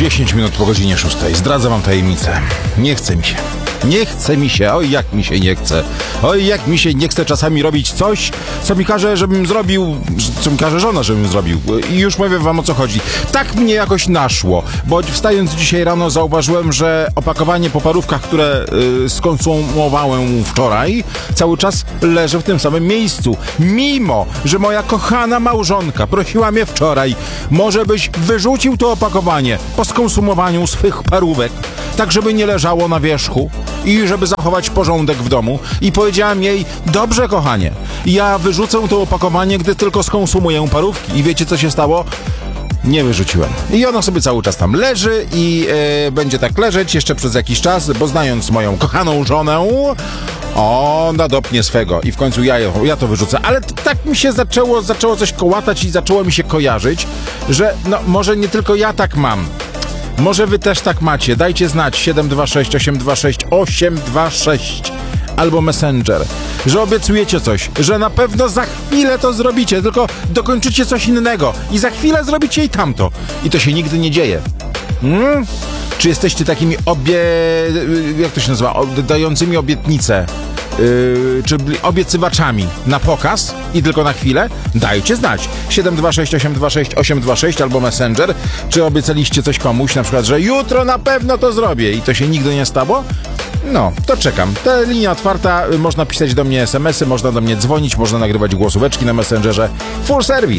10 minut po godzinie 6. Zdradzę wam tajemnicę. Nie chce mi się. Nie chce mi się. Oj, jak mi się nie chce. Oj, jak mi się nie chce czasami robić coś, co mi każe, żebym zrobił, co mi każe żona, żebym zrobił. I już powiem wam, o co chodzi. Tak mnie jakoś naszło, bo wstając dzisiaj rano zauważyłem, że opakowanie po parówkach, które skonsumowałem wczoraj, cały czas leży w tym samym miejscu. Mimo, że moja kochana małżonka prosiła mnie wczoraj, może byś wyrzucił to opakowanie po skonsumowaniu swych parówek, tak żeby nie leżało na wierzchu i żeby zachować porządek w domu. I powiedziałem jej, dobrze kochanie, ja wyrzucę to opakowanie, gdy tylko skonsumuję parówki. I wiecie, co się stało? Nie wyrzuciłem. I ona sobie cały czas tam leży i będzie tak leżeć jeszcze przez jakiś czas, bo znając moją kochaną żonę, ona dopnie swego i w końcu ja to wyrzucę. Ale tak mi się zaczęło coś kołatać i zaczęło mi się kojarzyć, że no może nie tylko ja tak mam. Może wy też tak macie. Dajcie znać 726 826 826 albo Messenger, że obiecujecie coś, że na pewno za chwilę to zrobicie, tylko dokończycie coś innego i za chwilę zrobicie i tamto. I to się nigdy nie dzieje. Czy jesteście takimi jak to się nazywa? Dającymi obietnice? Czy obiecywaczami na pokaz i tylko na chwilę? Dajcie znać. 726 826 826 albo Messenger. Czy obiecaliście coś komuś, na przykład, że jutro na pewno to zrobię i to się nigdy nie stało? No, to czekam. Ta linia otwarta, można pisać do mnie SMS-y, można do mnie dzwonić, można nagrywać głosóweczki na Messengerze. Full service.